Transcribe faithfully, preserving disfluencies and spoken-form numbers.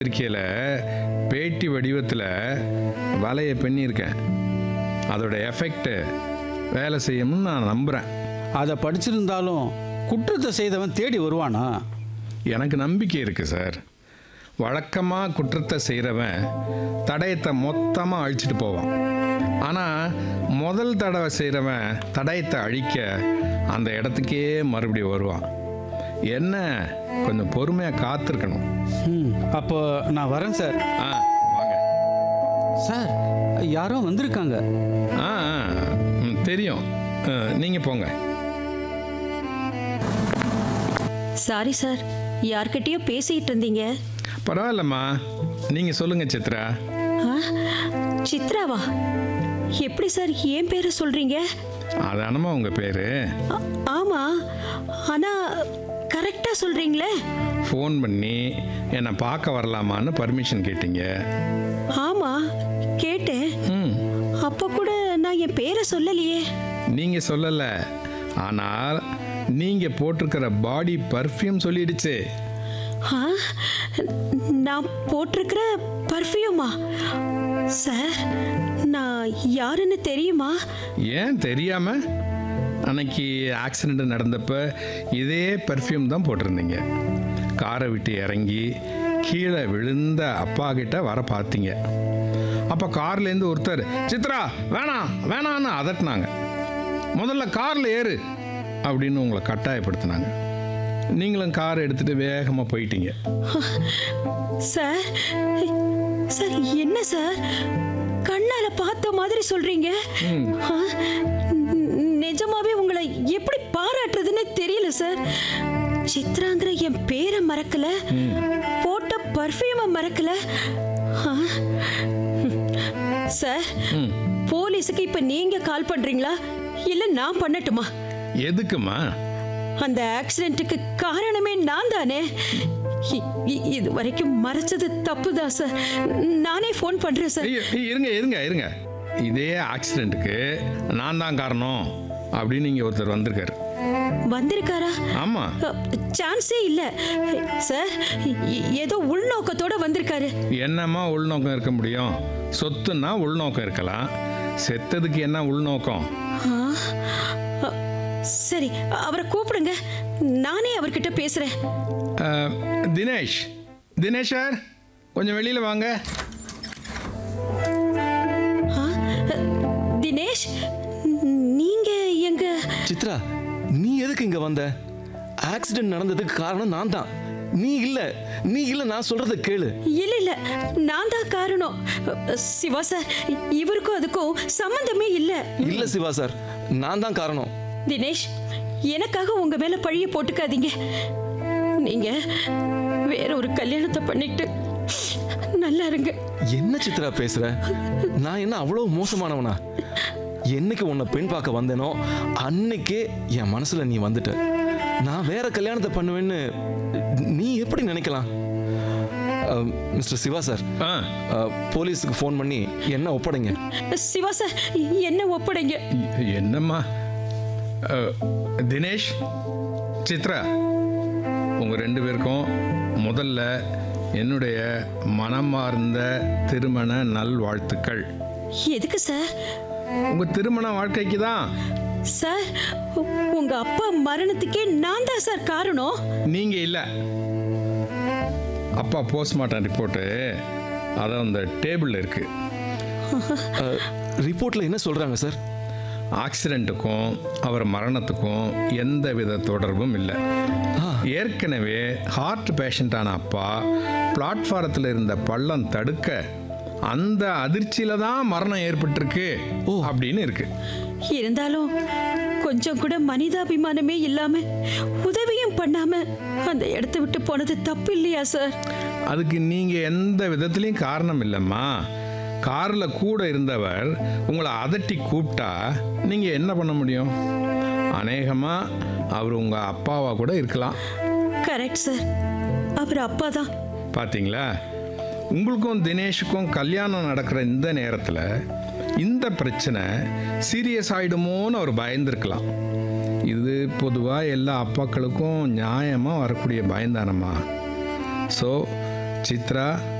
இருக்கையில் பேட்டி வடிவத்தில் வலையை பின்னியிருக்கேன். அதோட எஃபெக்ட் வேலை செய்யும்னு நான் நம்புகிறேன். அதை படிச்சிருந்தாலும் குற்றத்தை செய்தவன் தேடி வருவானா? எனக்கு நம்பிக்கை இருக்குது சார். வழக்கமாக குற்றத்தை செய்கிறவன் தடயத்தை மொத்தமாக அழிச்சிட்டு போவான். ஆனால் முதல் தடவை செய்கிறவன் தடயத்தை அழிக்க அந்த இடத்துக்கே மறுபடியும் வருவான். என்ன கொஞ்சம் பொறுமையாக காத்திருக்கணும். ம் அப்போ நான் வரேன் சார். ஆ வாங்க சார், யாரோ வந்திருக்காங்க. ஆ ஆ, ம், தெரியும். நீங்கள் போங்க. சாரி சார், யார்கிட்டயோ பேசிட்டு இருந்தீங்க. பரவாயில்லம்மா, நீங்கள் சொல்லுங்கள் சித்ரா. ஆ, சித்ராவா? எப்படி சார் என் பேரை சொல்றீங்க? அதானம்மா உங்கள் பேர். ஆ- ஆமா, ஆனா கரெக்டா சொல்றீங்களே. ஃபோன் பண்ணி என்னை பார்க்க வரலாமான்னு பர்மிஷன் கேட்டீங்க. ஆமா, கேட்டேன். ம் அப்ப கூட நான் என் பேரை சொல்லலையே. நீங்கள் சொல்லலை, ஆனால் நீங்கள் போட்டிருக்கிற பாடி பர்ஃப்யூம் சொல்லிடுச்சு. ஆ, நான் போட்டிருக்கிற பர்ஃப்யூமா? சார், நான் யாருன்னு தெரியுமா? ஏன் தெரியாம? அன்னைக்கு ஆக்சிடெண்ட் நடந்தப்ப இதே பர்ஃப்யூம் தான் போட்டிருந்தீங்க. காரை விட்டு இறங்கி கீழே விழுந்த அப்பா கிட்ட வர பார்த்தீங்க. அப்போ கார்லேருந்து ஒருத்தர் சித்ரா வேணாம் வேணான்னு அதட்டினாங்க. முதல்ல காரில் ஏறு அப்படின்னு உங்களை கட்டாயப்படுத்தினாங்க. நீங்களும் காரை எடுத்துட்டு வேகமாக போயிட்டீங்க. சார், சார் என்ன சார் கண்ணால பார்த்த மாதிரி சொல்றீங்க? ஆ, நிஜமாவே உங்களை எப்படி பாராட்டுறதுன்னு தெரியல சார். சித்ராங்கிற என் பேரை மறக்கல, போட்ட பர்ஃப்யூமை மறக்கல. ஆ, சார், போலீஸுக்கு இப்ப நீங்க கால் பண்றீங்களா இல்ல நான் பண்ணட்டுமா? எதுக்குமா? அந்த ஆக்சிடென்ட்டுக்கு காரணமே நான் தானே. இ- இ- இது வரைக்கும் மறைச்சது தப்புதான் சார். நானே ஃபோன் பண்றேன் சார். ஐயோ, இருங்க இருங்க இருங்க இதே ஆக்சிடெண்ட்டுக்கு நான் தான் காரணம் அப்படின்னு இங்கே ஒருத்தர் வந்திருக்காரு. வந்திருக்காரா? ஆமா. சான்ஸே இல்ல சார். எ- ஏதோ உள்நோக்கத்தோட வந்திருக்காரு. என்னம்மா உள்நோக்கம் இருக்க முடியும்? சொத்துன்னா உள்நோக்கம் இருக்கலாம். செத்ததுக்கு என்ன உள்நோக்கம்? ஆ, அ, சரி, அவரை கூப்பிடுங்க, நானே அவர்கிட்ட பேசுறேன். அஹ், தினேஷ் தினேஷ் சார், கொஞ்சம் வெளியில் வாங்க. ஆ, தினேஷ், நீங்க எங்க? சித்ரா, நீ எதுக்கு இங்க வந்த? ஆக்சிடென்ட் நடந்ததுக்கு காரணம் நான் தான், நீ இல்ல. நீ இல்ல, நான் சொல்றத கேளு. இல்ல இல்ல, நான் தான் காரணம். சிவா சார், இவருக்கும் அதுக்கும் சம்பந்தமே இல்ல. இல்ல சிவா சார், நான் தான் காரணம். தினேஷ், எனக்காக உங்க மேல பழிய போட்டுக்காதீங்க. நீங்க வேற ஒரு கல்யாணத்தை பண்ணிட்டு நல்லா இருங்க. என்ன சித்ரா பேசுற? நான் என்ன அவ்வளவு மோசமானவனா? என்னைக்கு உன்னை பெண் பார்க்க வந்தேனோ அன்னைக்கே என் மனசுல நீ வந்துட்ட. நான் வேற கல்யாணத்தை பண்ணுவேன்னு நீ எப்படி நினைக்கலாம்? அஹ், மிஸ்டர் சிவா சார், ஆ அஹ், போலீஸுக்கு ஃபோன் பண்ணி என்ன ஒப்படைங்க. சிவா சார், என்ன ஒப்படைங்க? எ- என்னம்மா? அஹ், தினேஷ், சித்ரா, உங்கள் ரெண்டு பேருக்கும் முதல்ல என்னுடைய மனமார்ந்த திருமண நல்வாழ்த்துக்கள். எதுக்கு சார்? உங்கள் திருமண வாழ்க்கைக்கு தான். சார், உங்க அப்பா மரணத்துக்கே நான் தான் சார் காரணம். நீங்கள் இல்லை. அப்பா போஸ்ட்மார்ட்டம் ரிப்போர்ட்டு அதான் அந்த டேபிளில் இருக்குது. அஹ், ரிப்போர்ட்ல என்ன சொல்றாங்க சார்? ஆக்சிடெண்ட்டுக்கும் அவர் மரணத்துக்கும் எந்த வித தொடர்பும் இல்லை. ஏற்கனவே ஹார்ட் பேஷண்ட்டான அப்பா பிளாட்ஃபாரத்தில் இருந்த பள்ளம் தடுக்க அந்த அதிர்ச்சியில தான் மரணம் ஏற்பட்டிருக்கு அப்படின்னு இருக்கு. இருந்தாலும் கொஞ்சம் கூட மனிதாபிமானமே இல்லாம உதவியும் பண்ணாம அந்த இடத்த விட்டு போனது தப்பு இல்லையா சார்? அதுக்கு நீங்கள் எந்த விதத்துலையும் காரணம் இல்லைம்மா. காரில் கூட இருந்தவர் உங்களை அதட்டி கூப்பிட்டா நீங்கள் என்ன பண்ண முடியும்? அநேகமாக அவர் உங்கள் அப்பாவாக கூட இருக்கலாம். கரெக்ட் சார், அவர் அப்பா தான். பார்த்தீங்களா? உங்களுக்கும் தினேஷுக்கும் கல்யாணம் நடக்கிற இந்த நேரத்தில் இந்த பிரச்சனை சீரியஸ் ஆகிடுமோன்னு அவர் பயந்துருக்கலாம். இது பொதுவாக எல்லா அப்பாக்களுக்கும் நியாயமாக வரக்கூடிய பயந்தானம்மா. ஸோ சித்ரா